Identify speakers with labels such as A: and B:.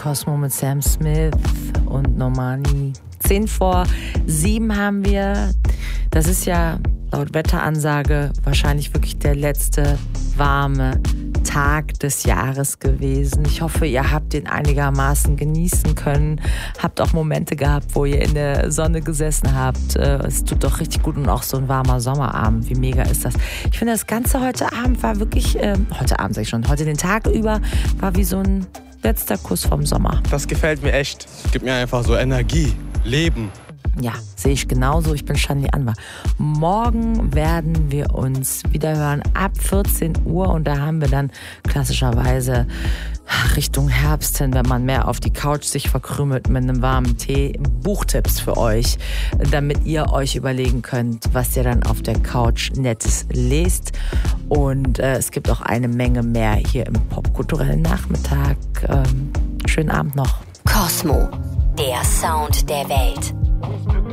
A: Cosmo mit Sam Smith und Normani. 6:50 haben wir. Das ist ja laut Wetteransage wahrscheinlich wirklich der letzte warme Tag des Jahres gewesen. Ich hoffe, ihr habt den einigermaßen genießen können. Habt auch Momente gehabt, wo ihr in der Sonne gesessen habt. Es tut doch richtig gut und auch so ein warmer Sommerabend. Wie mega ist das? Ich finde, das Ganze heute Abend war wirklich, heute den Tag über, war wie so ein letzter Kuss vom Sommer.
B: Das gefällt mir echt. Gibt mir einfach so Energie, Leben.
A: Ja, sehe ich genauso. Ich bin Shanli Anwar. Morgen werden wir uns wieder hören ab 14 Uhr und da haben wir dann klassischerweise Richtung Herbst hin, wenn man mehr auf die Couch sich verkrümelt mit einem warmen Tee, Buchtipps für euch, damit ihr euch überlegen könnt, was ihr dann auf der Couch Nettes lest. Und es gibt auch eine Menge mehr hier im popkulturellen Nachmittag. Schönen Abend noch.
C: Cosmo, der Sound der Welt.